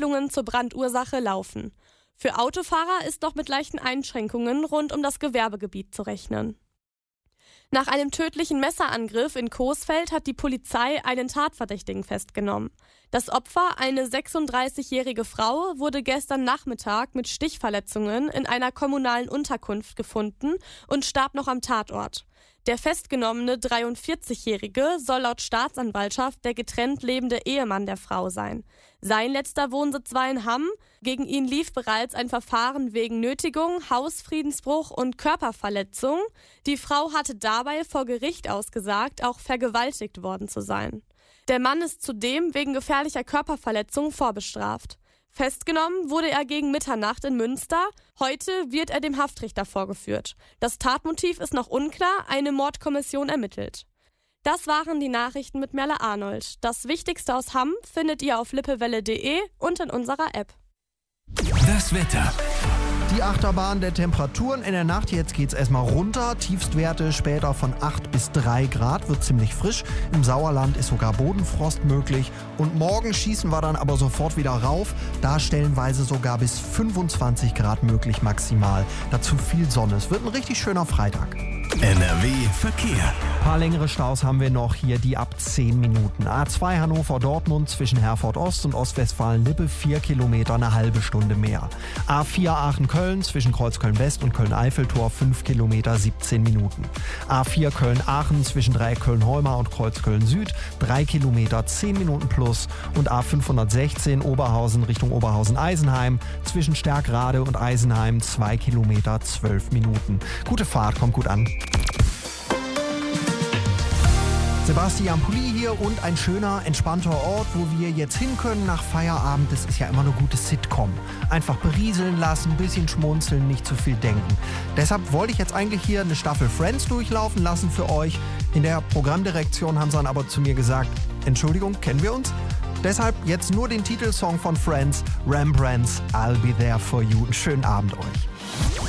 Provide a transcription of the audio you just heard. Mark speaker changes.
Speaker 1: Ermittlungen zur Brandursache laufen. Für Autofahrer ist noch mit leichten Einschränkungen rund um das Gewerbegebiet zu rechnen. Nach einem tödlichen Messerangriff in Coesfeld hat die Polizei einen Tatverdächtigen festgenommen. Das Opfer, eine 36-jährige Frau, wurde gestern Nachmittag mit Stichverletzungen in einer kommunalen Unterkunft gefunden und starb noch am Tatort. Der festgenommene 43-Jährige soll laut Staatsanwaltschaft der getrennt lebende Ehemann der Frau sein. Sein letzter Wohnsitz war in Hamm. Gegen ihn lief bereits ein Verfahren wegen Nötigung, Hausfriedensbruch und Körperverletzung. Die Frau hatte dabei vor Gericht ausgesagt, auch vergewaltigt worden zu sein. Der Mann ist zudem wegen gefährlicher Körperverletzung vorbestraft. Festgenommen wurde er gegen Mitternacht in Münster. Heute wird er dem Haftrichter vorgeführt. Das Tatmotiv ist noch unklar, eine Mordkommission ermittelt. Das waren die Nachrichten mit Merle Arnold. Das Wichtigste aus Hamm findet ihr auf lippewelle.de und in unserer App.
Speaker 2: Das Wetter.
Speaker 3: Die Achterbahn der Temperaturen in der Nacht. Jetzt geht's erstmal runter. Tiefstwerte später von 8 bis 3 Grad. Wird ziemlich frisch. Im Sauerland ist sogar Bodenfrost möglich. Und morgen schießen wir dann aber sofort wieder rauf. Da stellenweise sogar bis 25 Grad möglich maximal. Dazu viel Sonne. Es wird ein richtig schöner Freitag.
Speaker 2: NRW Verkehr.
Speaker 3: Ein paar längere Staus haben wir noch hier, die ab 10 Minuten. A2 Hannover-Dortmund zwischen Herford Ost und Ostwestfalen-Lippe 4 Kilometer, eine halbe Stunde mehr. A4 Aachen-Köln zwischen Kreuzköln-West und Köln-Eiffeltor 5 Kilometer, 17 Minuten. A4 Köln-Aachen zwischen Dreieck Köln-Heumar und Kreuzköln-Süd 3 Kilometer, 10 Minuten plus. Und A516 Oberhausen Richtung Oberhausen-Eisenheim zwischen Stärkrade und Eisenheim 2 Kilometer, 12 Minuten. Gute Fahrt, kommt gut an. Sebastian Pulli hier und ein schöner, entspannter Ort, wo wir jetzt hin können nach Feierabend. Das ist ja immer eine gute Sitcom. Einfach berieseln lassen, ein bisschen schmunzeln, nicht zu viel denken. Deshalb wollte ich jetzt eigentlich hier eine Staffel Friends durchlaufen lassen für euch. In der Programmdirektion haben sie dann aber zu mir gesagt, Entschuldigung, kennen wir uns? Deshalb jetzt nur den Titelsong von Friends, Rembrandt's I'll Be There For You. Einen schönen Abend euch.